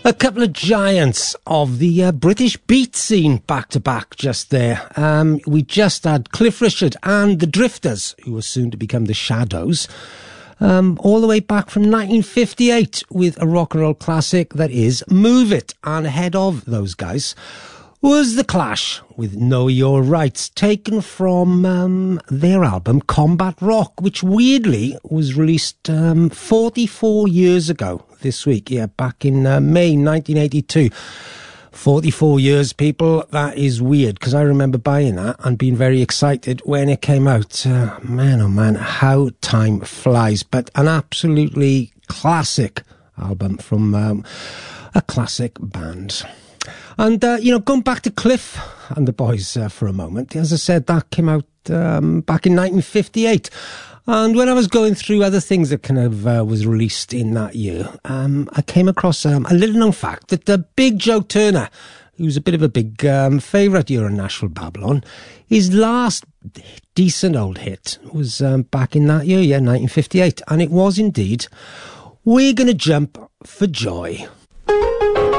A couple of giants of the British beat scene back-to-back just there. We just had Cliff Richard and the Drifters, who were soon to become the Shadows, all the way back from 1958 with a rock and roll classic that is Move It. And ahead of those guys was The Clash with Know Your Rights, taken from their album Combat Rock, which weirdly was released 44 years ago this week. Yeah, back in May 1982. 44 years, people. That is weird, because I remember buying that and being very excited when it came out. Man, oh man, how time flies. But an absolutely classic album from a classic band. And, going back to Cliff and the boys for a moment, as I said, that came out back in 1958. And when I was going through other things that kind of was released in that year, I came across a little known fact that Big Joe Turner, who's a bit of a big favourite here on Nashville Babylon, his last decent old hit was back in that year, 1958. And it was indeed We're Gonna Jump for Joy.